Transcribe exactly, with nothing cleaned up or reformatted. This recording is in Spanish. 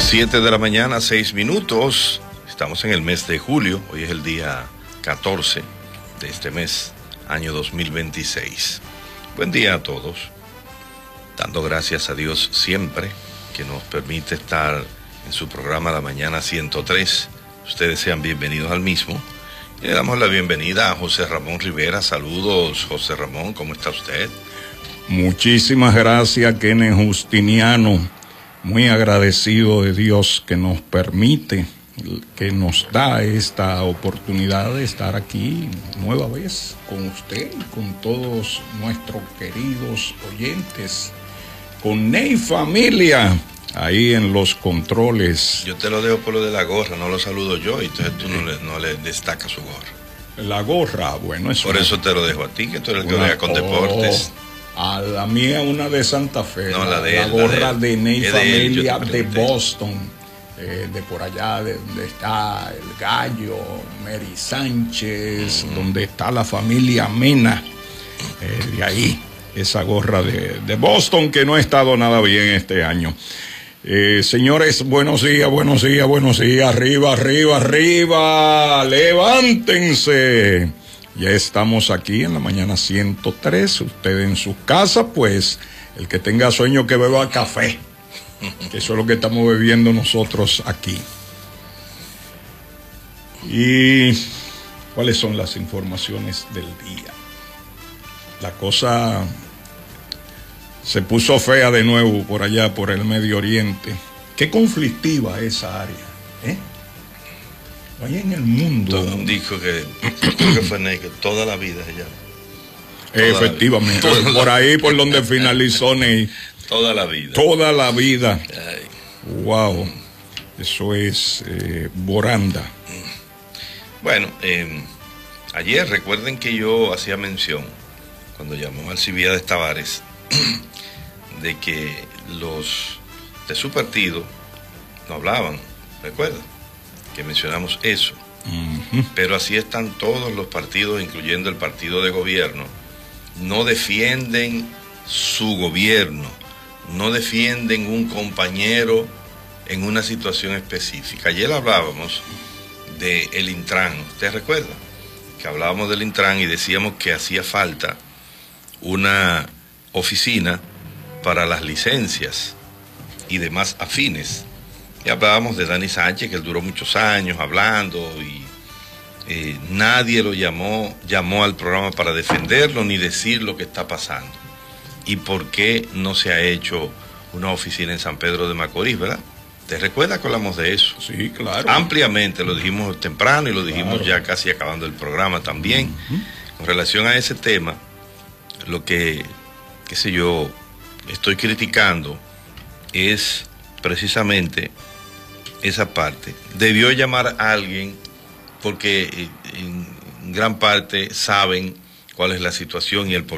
siete de la mañana, seis minutos. Estamos en el mes de julio. Hoy es el día catorce de este mes, año dos mil veintiséis. Buen día a todos. Dando gracias a Dios siempre que nos permite estar en su programa La Mañana ciento tres. Ustedes sean bienvenidos al mismo. Y le damos la bienvenida a José Ramón Rivera. Saludos, José Ramón, ¿cómo está usted? Muchísimas gracias, Kenneth Justiniano. Muy agradecido de Dios que nos permite, que nos da esta oportunidad de estar aquí nueva vez con usted y con todos nuestros queridos oyentes, con Ney Familia, ahí en los controles. Yo te lo dejo por lo de la gorra, no lo saludo yo, y entonces tú no le, no le destacas su gorra. La gorra, bueno, es por una, eso te lo dejo a ti, que tú eres el que una, vea con deportes. Oh, a la mía una de Santa Fe, no, la, de la él, gorra la de, de Ney Familia de pregunté. Boston, eh, de por allá de donde está el Gallo, Mary Sánchez, mm. donde está la familia Mena, eh, de ahí, esa gorra de, de Boston que no ha estado nada bien este año. Eh, señores, buenos días, buenos días, buenos días, arriba, arriba, arriba, levántense. Ya estamos aquí en la mañana ciento tres, usted en su casa, pues el que tenga sueño que beba café, que eso es lo que estamos bebiendo nosotros aquí. ¿Y cuáles son las informaciones del día? La cosa se puso fea de nuevo por allá, por el Medio Oriente. Qué conflictiva esa área, ¿eh? Allá en el mundo. Todo un disco que creo que fue Ney, que toda la vida se llama. Efectivamente, la vida. por ahí por donde finalizó Ney. Toda la vida. Toda la vida. Ay. Wow. Eso es eh, Boranda. Bueno, eh, ayer recuerden que yo hacía mención, cuando llamó Alcibiades Tavares, de que los de su partido no hablaban, ¿recuerdan? Que mencionamos eso. Uh-huh. Pero así están todos los partidos, incluyendo el partido de gobierno. No defienden su gobierno, no defienden un compañero en una situación específica. Ayer hablábamos del Intran, ¿usted recuerda? Que hablábamos del Intran y decíamos que hacía falta una oficina para las licencias y demás afines. Y hablábamos de Dani Sánchez, que él duró muchos años hablando y eh, nadie lo llamó, llamó al programa para defenderlo ni decir lo que está pasando. ¿Y por qué no se ha hecho una oficina en San Pedro de Macorís, verdad? ¿Te recuerdas que hablamos de eso? Sí, claro. Ampliamente, lo dijimos temprano y lo dijimos claro. ya casi acabando el programa también. Uh-huh. Con relación a ese tema, lo que, qué sé yo, estoy criticando es precisamente esa parte. Debió llamar a alguien porque en gran parte saben cuál es la situación y el por